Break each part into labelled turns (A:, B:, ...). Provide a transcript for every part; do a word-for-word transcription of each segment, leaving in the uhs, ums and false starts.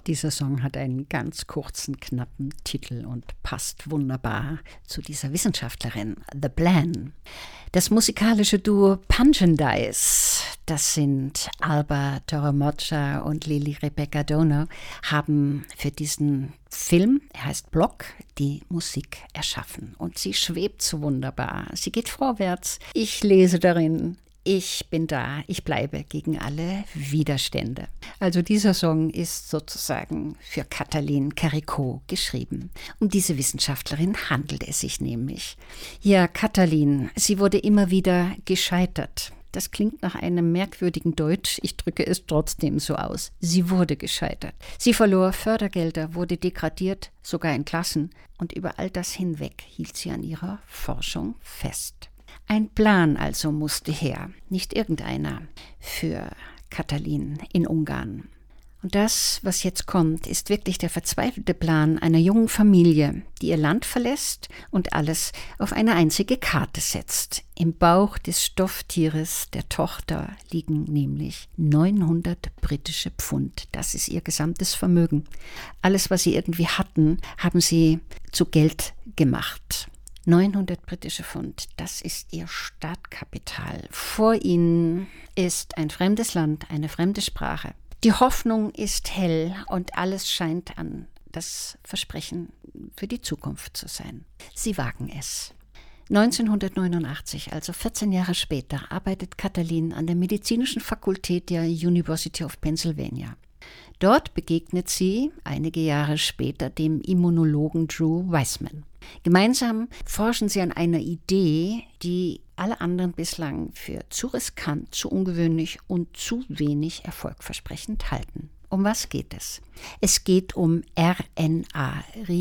A: Dieser Song hat einen ganz kurzen, knappen Titel und passt wunderbar zu dieser Wissenschaftlerin, The Plan. Das musikalische Duo Punch&Dice, das sind Alba Toromoccia und Lily Rebecca Dono, haben für diesen Film, er heißt Block, die Musik erschaffen. Und sie schwebt so wunderbar. Sie geht vorwärts. Ich lese darin: Ich bin da, ich bleibe gegen alle Widerstände. Also dieser Song ist sozusagen für Katalin Karikó geschrieben. Um diese Wissenschaftlerin handelt es sich nämlich. Ja, Katalin, sie wurde immer wieder gescheitert. Das klingt nach einem merkwürdigen Deutsch, ich drücke es trotzdem so aus. Sie wurde gescheitert. Sie verlor Fördergelder, wurde degradiert, sogar in Klassen. Und über all das hinweg hielt sie an ihrer Forschung fest. Ein Plan also musste her, nicht irgendeiner, für Katalin in Ungarn. Und das, was jetzt kommt, ist wirklich der verzweifelte Plan einer jungen Familie, die ihr Land verlässt und alles auf eine einzige Karte setzt. Im Bauch des Stofftieres der Tochter liegen nämlich neunhundert britische Pfund. Das ist ihr gesamtes Vermögen. Alles, was sie irgendwie hatten, haben sie zu Geld gemacht. neunhundert britische Pfund, das ist ihr Startkapital. Vor ihnen ist ein fremdes Land, eine fremde Sprache. Die Hoffnung ist hell und alles scheint an das Versprechen für die Zukunft zu sein. Sie wagen es. neunzehnhundertneunundachtzig, also vierzehn Jahre später, arbeitet Katalin an der medizinischen Fakultät der University of Pennsylvania. Dort begegnet sie einige Jahre später dem Immunologen Drew Weissman. Gemeinsam forschen sie an einer Idee, die alle anderen bislang für zu riskant, zu ungewöhnlich und zu wenig erfolgversprechend halten. Um was geht es? Es geht um R N A,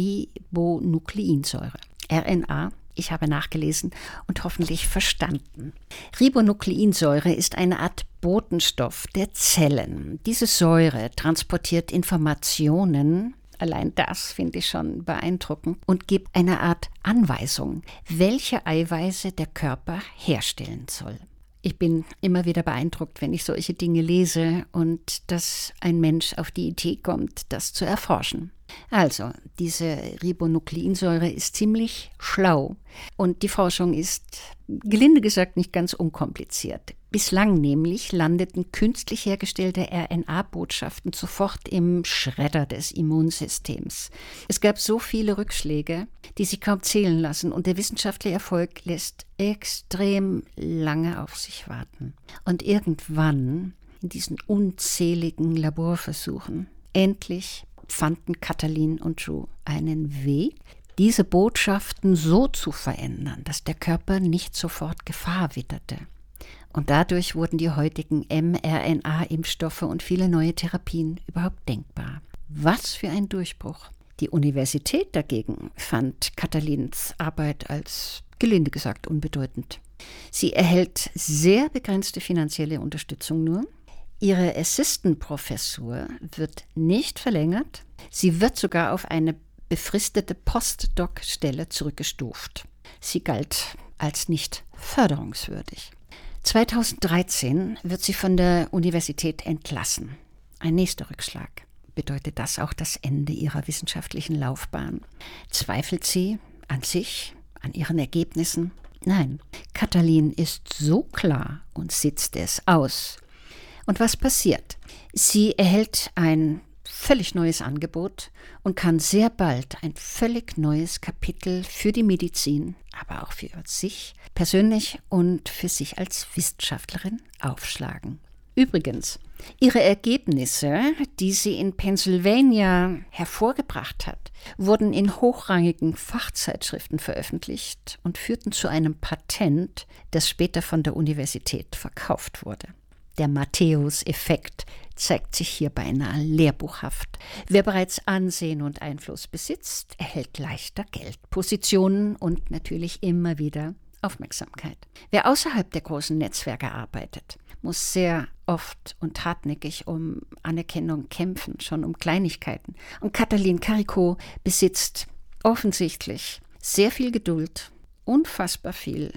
A: Ribonukleinsäure. R N A, ich habe nachgelesen und hoffentlich verstanden. Ribonukleinsäure ist eine Art Botenstoff der Zellen. Diese Säure transportiert Informationen, allein das finde ich schon beeindruckend, und gibt eine Art Anweisung, welche Eiweiße der Körper herstellen soll. Ich bin immer wieder beeindruckt, wenn ich solche Dinge lese und dass ein Mensch auf die Idee kommt, das zu erforschen. Also, diese Ribonukleinsäure ist ziemlich schlau und die Forschung ist, gelinde gesagt, nicht ganz unkompliziert. Bislang nämlich landeten künstlich hergestellte R N A-Botschaften sofort im Schredder des Immunsystems. Es gab so viele Rückschläge, die sich kaum zählen lassen, und der wissenschaftliche Erfolg lässt extrem lange auf sich warten. Und irgendwann, in diesen unzähligen Laborversuchen, endlich fanden Katalin und Drew einen Weg, diese Botschaften so zu verändern, dass der Körper nicht sofort Gefahr witterte. Und dadurch wurden die heutigen mRNA-Impfstoffe und viele neue Therapien überhaupt denkbar. Was für ein Durchbruch! Die Universität dagegen fand Katalins Arbeit als, gelinde gesagt, unbedeutend. Sie erhält sehr begrenzte finanzielle Unterstützung nur. Ihre Assistant-Professur wird nicht verlängert. Sie wird sogar auf eine befristete Postdoc-Stelle zurückgestuft. Sie galt als nicht förderungswürdig. zweitausenddreizehn wird sie von der Universität entlassen. Ein nächster Rückschlag. Bedeutet das auch das Ende ihrer wissenschaftlichen Laufbahn? Zweifelt sie an sich, an ihren Ergebnissen? Nein, Katalin ist so klar und sitzt es aus. Und was passiert? Sie erhält ein völlig neues Angebot und kann sehr bald ein völlig neues Kapitel für die Medizin, aber auch für sich persönlich und für sich als Wissenschaftlerin aufschlagen. Übrigens, ihre Ergebnisse, die sie in Pennsylvania hervorgebracht hat, wurden in hochrangigen Fachzeitschriften veröffentlicht und führten zu einem Patent, das später von der Universität verkauft wurde. Der Matthäus-Effekt zeigt sich hier beinahe lehrbuchhaft. Wer bereits Ansehen und Einfluss besitzt, erhält leichter Geldpositionen und natürlich immer wieder Aufmerksamkeit. Wer außerhalb der großen Netzwerke arbeitet, muss sehr oft und hartnäckig um Anerkennung kämpfen, schon um Kleinigkeiten. Und Katalin Karikó besitzt offensichtlich sehr viel Geduld, unfassbar viel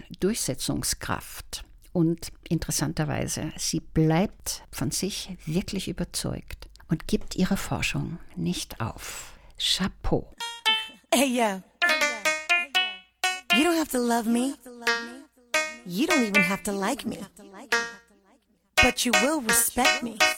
A: Durchsetzungskraft. Und interessanterweise, sie bleibt von sich wirklich überzeugt. und gibt ihre Forschung nicht auf. Chapeau.
B: Hey, yo. You don't have to love me. You don't even have to like me. But you will respect me.